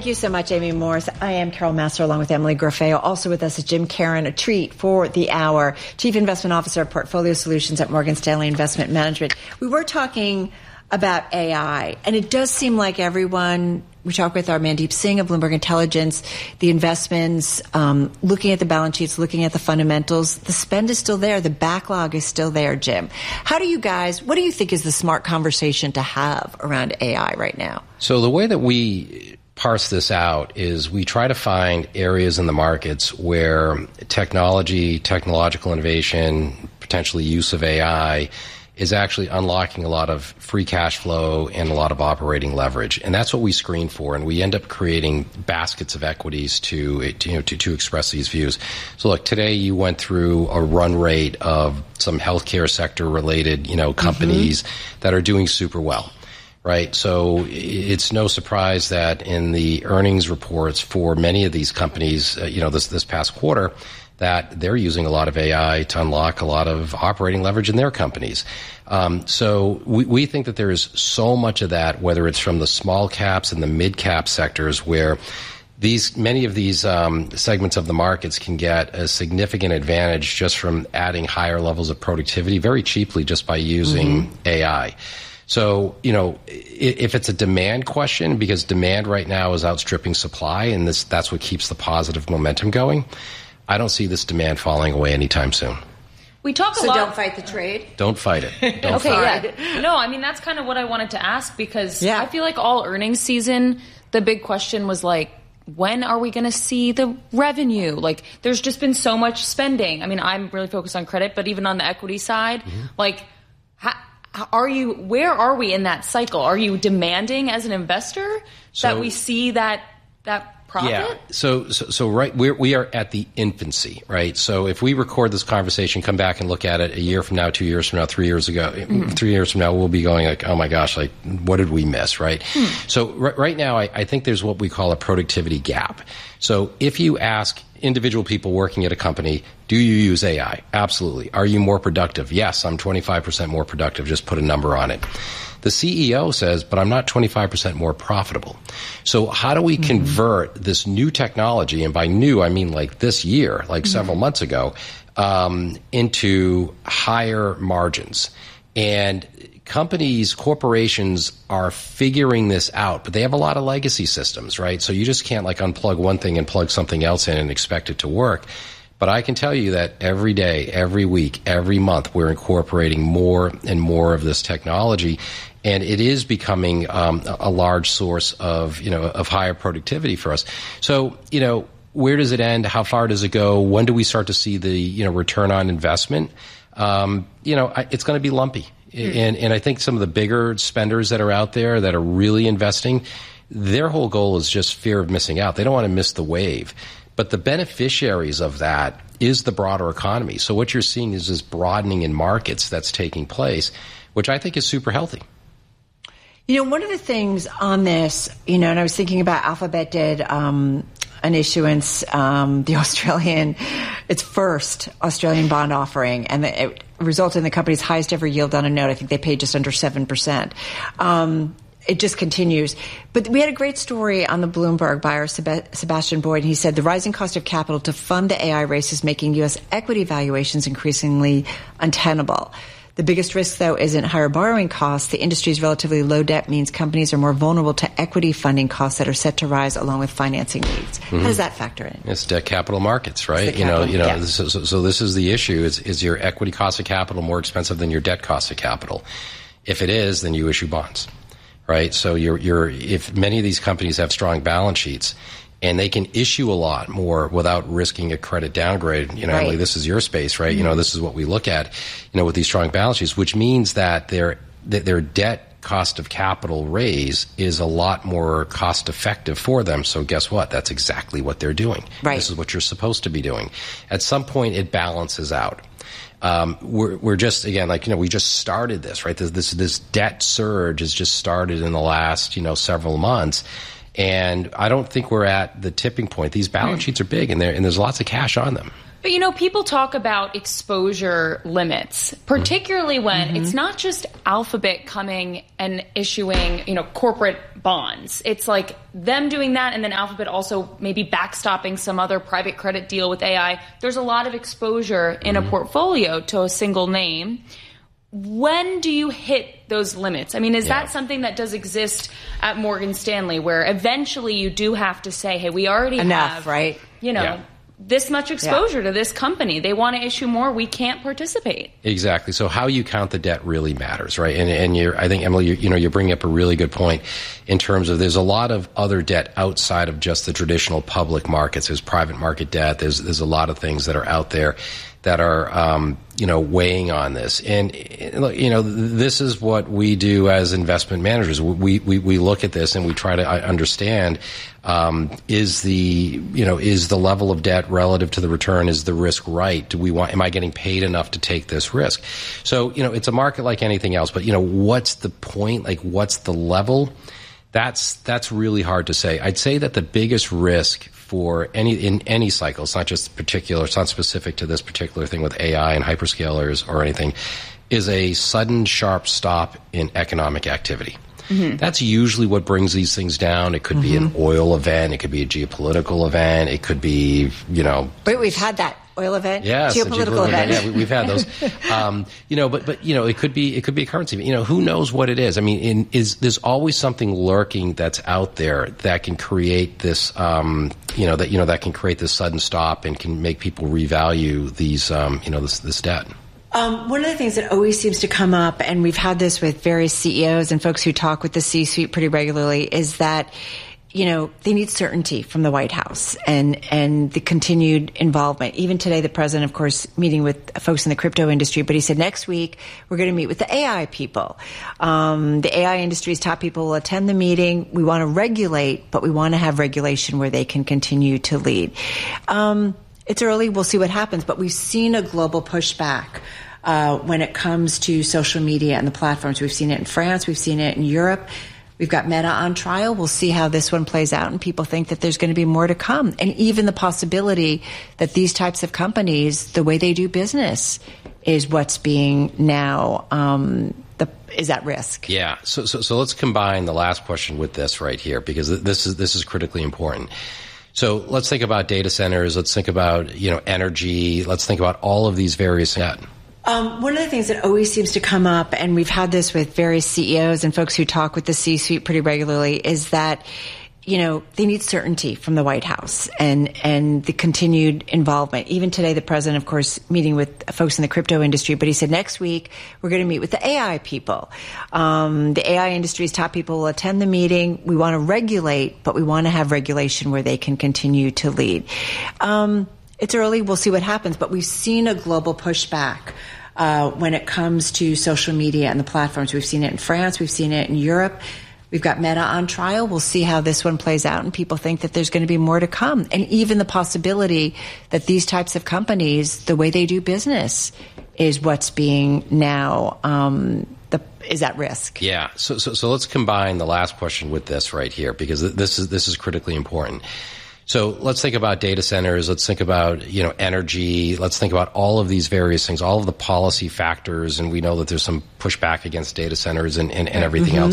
you so much, Amy Morris. I am Carol Massar along with Emily Grafeo. Also with us is Jim Caron, a treat for the hour, Chief Investment Officer of Portfolio Solutions at Morgan Stanley Investment Management. We were talking about AI, and it does seem like everyone, we talked with our Mandeep Singh of Bloomberg Intelligence, the investments, looking at the balance sheets, looking at the fundamentals, the spend is still there, the backlog is still there, Jim. What do you think is the smart conversation to have around AI right now? So the way that we parse this out is we try to find areas in the markets where technological innovation, potentially use of AI, is actually unlocking a lot of free cash flow and a lot of operating leverage. And that's what we screen for. And we end up creating baskets of equities to express these views. So look, today you went through a run rate of some healthcare sector related, companies that are doing super well. Right. So it's no surprise that in the earnings reports for many of these companies, this past quarter, that they're using a lot of AI to unlock a lot of operating leverage in their companies. So we think that there is so much of that, whether it's from the small caps and the mid cap sectors, where many of these segments of the markets can get a significant advantage just from adding higher levels of productivity very cheaply just by using AI. So, if it's a demand question, because demand right now is outstripping supply, and that's what keeps the positive momentum going, I don't see this demand falling away anytime soon. We talk a lot. So don't fight the trade? Don't fight it. Don't fight it. No, I mean, that's kind of what I wanted to ask, because I feel like all earnings season, the big question was like, when are we going to see the revenue? Like, there's just been so much spending. I mean, I'm really focused on credit, but even on the equity side, where are we in that cycle? Are you demanding as an investor that we see that profit? Yeah. So right, we are at the infancy, right? So if we record this conversation, come back and look at it a year from now, 2 years from now, 3 years ago, 3 years from now, we'll be going like, oh my gosh, like what did we miss, right? So right now, I think there's what we call a productivity gap. So if you ask individual people working at a company, do you use AI? Absolutely. Are you more productive? Yes, I'm 25% more productive. Just put a number on it. The CEO says, but I'm not 25% more profitable. So how do we convert this new technology, and by new, I mean like this year, like several months ago, into higher margins? And corporations are figuring this out, but they have a lot of legacy systems, right? So you just can't like unplug one thing and plug something else in and expect it to work. But I can tell you that every day, every week, every month, we're incorporating more and more of this technology. And it is becoming a large source of higher productivity for us. So, where does it end? How far does it go? When do we start to see the, return on investment? It's going to be lumpy. And I think some of the bigger spenders that are out there that are really investing, their whole goal is just fear of missing out. They don't want to miss the wave. But the beneficiaries of that is the broader economy. So what you're seeing is this broadening in markets that's taking place, which I think is super healthy. One of the things on this, and I was thinking about Alphabet did an issuance, its first Australian bond offering, and it resulted in the company's highest ever yield on a note. I think they paid just under 7%. It just continues. But we had a great story on the Bloomberg by our Sebastian Boyd. He said the rising cost of capital to fund the AI race is making U.S. equity valuations increasingly untenable. The biggest risk, though, isn't higher borrowing costs. The industry's relatively low debt means companies are more vulnerable to equity funding costs that are set to rise along with financing needs. How does that factor in? It's debt capital markets, right? So this is the issue. Is your equity cost of capital more expensive than your debt cost of capital? If it is, then you issue bonds. Right, so if many of these companies have strong balance sheets, and they can issue a lot more without risking a credit downgrade. Right. Emily, this is your space, right? This is what we look at, with these strong balance sheets, which means that their debt cost of capital raise is a lot more cost effective for them. So guess what? That's exactly what they're doing. Right. This is what you're supposed to be doing. At some point, it balances out. We're just, again, we just started this, right? This debt surge has just started in the last, several months. And I don't think we're at the tipping point. These balance sheets are big, and there's lots of cash on them. But, people talk about exposure limits, particularly when it's not just Alphabet coming and issuing, corporate bonds. It's like them doing that and then Alphabet also maybe backstopping some other private credit deal with AI. There's a lot of exposure in a portfolio to a single name. When do you hit those limits? I mean, is that something that does exist at Morgan Stanley where eventually you do have to say, hey, we already have, right? This much exposure to this company. They want to issue more. We can't participate. Exactly. So how you count the debt really matters, right? And I think, Emily, you're bringing up a really good point in terms of there's a lot of other debt outside of just the traditional public markets. There's private market debt. There's a lot of things that are out there that are, weighing on this. And, this is what we do as investment managers. We look at this and we try to understand, is the level of debt relative to the return, is the risk right? Am I getting paid enough to take this risk? So, it's a market like anything else, but, what's the point? Like, what's the level? That's really hard to say. I'd say that the biggest risk for any cycle, it's not just particular, it's not specific to this particular thing with AI and hyperscalers or anything, is a sudden sharp stop in economic activity. That's usually what brings these things down. It could be an oil event, it could be a geopolitical event, it could be, But we've had that. Oil event, yes, geopolitical event. Yeah, we've had those. But it could be a currency. Who knows what it is? I mean, there's always something lurking that's out there that can create this, that can create this sudden stop and can make people revalue these, this debt. One of the things that always seems to come up, and we've had this with various CEOs and folks who talk with the C-suite pretty regularly, is that they need certainty from the White House and the continued involvement. Even today, the president, of course, meeting with folks in the crypto industry, but he said next week we're going to meet with the AI people. The AI industry's top people will attend the meeting. We want to regulate, but we want to have regulation where they can continue to lead. It's early. We'll see what happens, but we've seen a global pushback when it comes to social media and the platforms. We've seen it in France. We've seen it in Europe. We've got Meta on trial. We'll see how this one plays out, and people think that there's going to be more to come. And even the possibility that these types of companies, the way they do business, is what's being now is at risk. Yeah. So let's combine the last question with this right here, because this is critically important. So let's think about data centers. Let's think about energy. Let's think about all of these various. One of the things that always seems to come up, and we've had this with various CEOs and folks who talk with the C-suite pretty regularly, is that, they need certainty from the White House and the continued involvement. Even today, the president, of course, meeting with folks in the crypto industry, but he said next week we're going to meet with the AI people. The AI industry's top people will attend the meeting. We want to regulate, but we want to have regulation where they can continue to lead. It's early. We'll see what happens, but we've seen a global pushback when it comes to social media and the platforms. We've seen it in France. We've seen it in Europe. We've got Meta on trial. We'll see how this one plays out, and people think that there's going to be more to come. And even the possibility that these types of companies, the way they do business, is what's being now is at risk. Yeah. So let's combine the last question with this right here, because this is critically important. So let's think about data centers. Let's think about, energy. Let's think about all of these various things, all of the policy factors. And we know that there's some pushback against data centers and everything else.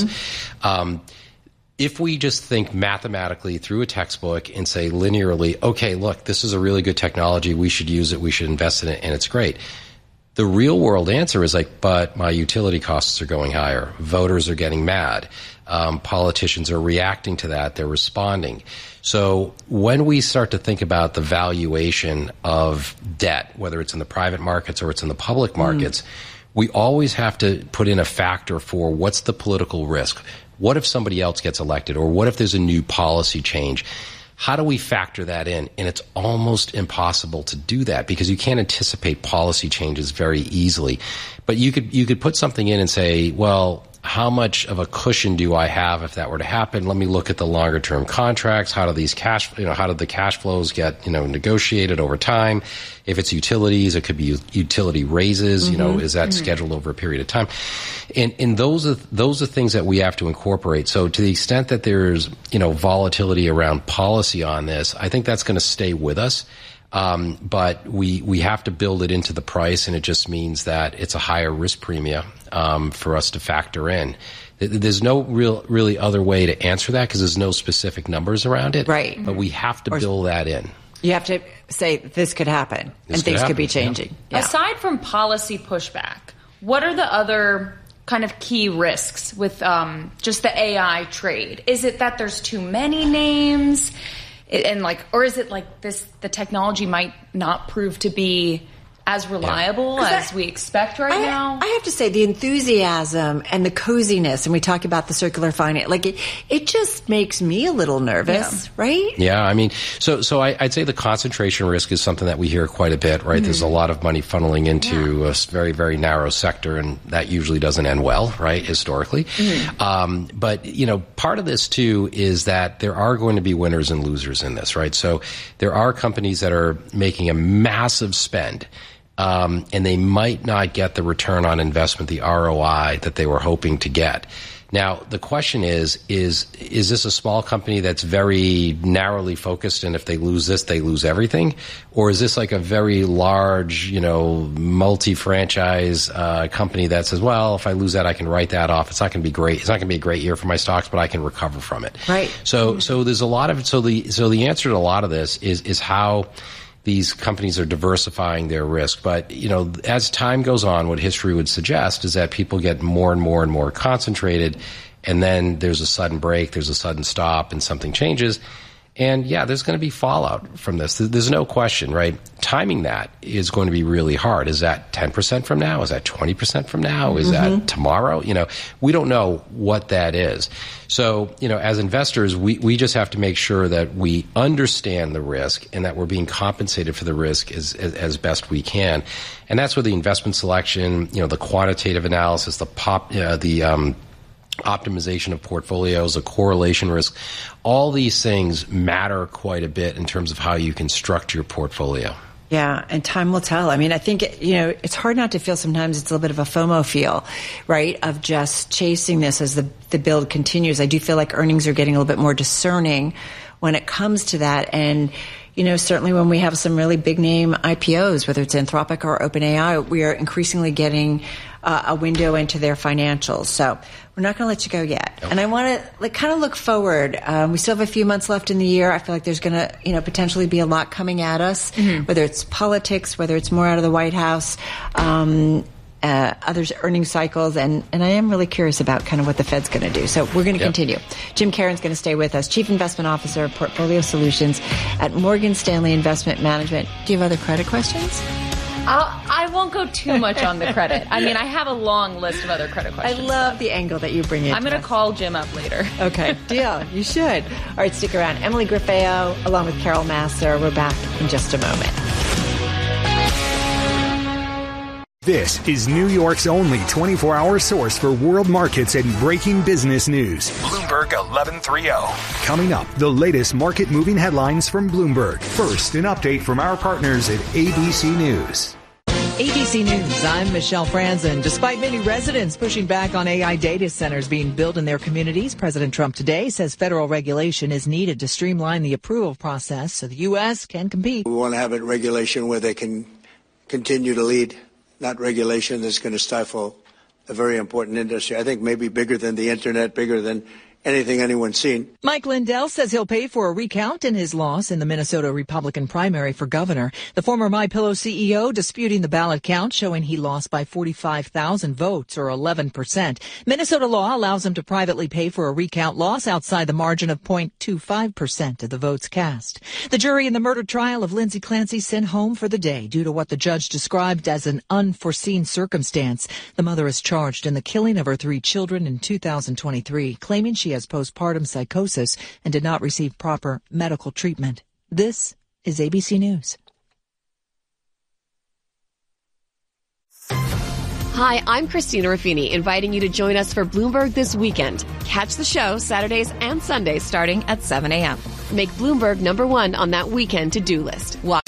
If we just think mathematically through a textbook and say linearly, okay, look, this is a really good technology. We should use it. We should invest in it. And it's great. The real world answer is but my utility costs are going higher. Voters are getting mad. Politicians are reacting to that. They're responding. So when we start to think about the valuation of debt, whether it's in the private markets or it's in the public markets, we always have to put in a factor for what's the political risk. What if somebody else gets elected, or what if there's a new policy change? How do we factor that in? And it's almost impossible to do that because you can't anticipate policy changes very easily. But you could put something in and say, well, how much of a cushion do I have if that were to happen? Let me look at the longer term contracts. How do these how do the cash flows get, negotiated over time? If it's utilities, it could be utility raises, is that scheduled over a period of time? And those are things that we have to incorporate. So to the extent that there's, volatility around policy on this, I think that's going to stay with us. But we have to build it into the price, and it just means that it's a higher risk premium for us to factor in. There's no really other way to answer that because there's no specific numbers around it. Right. But we have to build that in. You have to say this could happen and things could be changing. Yeah. Aside from policy pushback, what are the other kind of key risks with just the AI trade? Is it that there's too many names, or is it like the technology might not prove to be as reliable as we expect now? I have to say the enthusiasm and the coziness, and we talk about the circular finance, like it just makes me a little nervous, right? Yeah, I mean, so I'd say the concentration risk is something that we hear quite a bit, right? Mm-hmm. There's a lot of money funneling into a very, very narrow sector, and that usually doesn't end well, right, historically. Mm-hmm. But, part of this, too, is that there are going to be winners and losers in this, right? So there are companies that are making a massive spend, and they might not get the return on investment, the ROI that they were hoping to get. Now, the question is this a small company that's very narrowly focused, and if they lose this, they lose everything? Or is this like a very large, multi-franchise company that says, well, if I lose that, I can write that off. It's not going to be great. It's not going to be a great year for my stocks, but I can recover from it. Right. So there's a lot of it. So the answer to a lot of this is how these companies are diversifying their risk. But, as time goes on, what history would suggest is that people get more and more and more concentrated, and then there's a sudden break, there's a sudden stop, and something changes. And there's going to be fallout from this. There's no question, right? Timing that is going to be really hard. Is that 10% from now? Is that 20% from now? Is that tomorrow? We don't know what that is. So, as investors, we just have to make sure that we understand the risk and that we're being compensated for the risk as best we can. And that's where the investment selection, the quantitative analysis, the optimization of portfolios, a correlation risk, all these things matter quite a bit in terms of how you construct your portfolio. Yeah, and time will tell. I mean, I think, it's hard not to feel sometimes it's a little bit of a FOMO feel, right, of just chasing this as the build continues. I do feel like earnings are getting a little bit more discerning when it comes to that. And, certainly when we have some really big name IPOs, whether it's Anthropic or OpenAI, we are increasingly getting a window into their financials. So we're not going to let you go yet. Okay. And I want to kind of look forward. We still have a few months left in the year. I feel like there's going to, potentially be a lot coming at us, whether it's politics, whether it's more out of the White House, others earnings cycles, and I am really curious about kind of what the Fed's going to do. So we're going to continue. Jim Caron's going to stay with us, Chief Investment Officer, Portfolio Solutions at Morgan Stanley Investment Management. Do you have other credit questions? I won't go too much on the credit. I mean, I have a long list of other credit questions. I love the angle that you bring in. I'm going to call Jim up later. Okay, deal. You should. All right, stick around. Emily Griffeo, along with Carol Massar. We're back in just a moment. This is New York's only 24-hour source for world markets and breaking business news. Bloomberg 1130. Coming up, the latest market-moving headlines from Bloomberg. First, an update from our partners at ABC News. ABC News, I'm Michelle Franzen. Despite many residents pushing back on AI data centers being built in their communities, President Trump today says federal regulation is needed to streamline the approval process so the U.S. can compete. We want to have a regulation where they can continue to lead, not regulation that's going to stifle a very important industry. I think maybe bigger than the internet, bigger than anything anyone's seen. Mike Lindell says he'll pay for a recount in his loss in the Minnesota Republican primary for governor. The former MyPillow CEO disputing the ballot count, showing he lost by 45,000 votes, or 11%. Minnesota law allows him to privately pay for a recount loss outside the margin of 0.25% of the votes cast. The jury in the murder trial of Lindsay Clancy sent home for the day due to what the judge described as an unforeseen circumstance. The mother is charged in the killing of her 3 children in 2023, claiming she has postpartum psychosis and did not receive proper medical treatment. This is ABC News. Hi, I'm Christina Ruffini, inviting you to join us for Bloomberg This Weekend. Catch the show Saturdays and Sundays starting at 7 a.m. Make Bloomberg #1 on that weekend to-do list.